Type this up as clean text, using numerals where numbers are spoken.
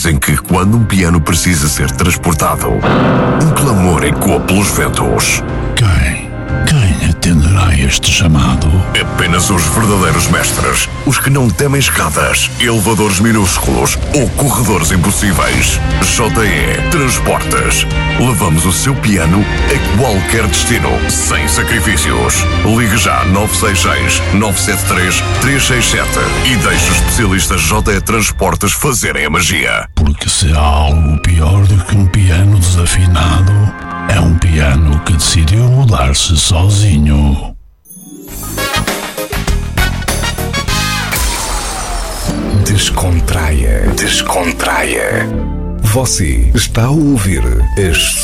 em que, quando um piano precisa ser transportado, um clamor ecoa pelos ventos. Quem atenderá este chamado? Apenas os verdadeiros mestres, os que não temem escadas, elevadores minúsculos ou corredores impossíveis. JE Transportes. Levamos o seu piano a qualquer destino, sem sacrifícios. Ligue já 966-973-367 e deixe os especialistas JE Transportes fazerem a magia. Porque se há algo pior do que um piano desafinado, é um piano que decidiu mudar-se sozinho. Descontraia. Você está a ouvir as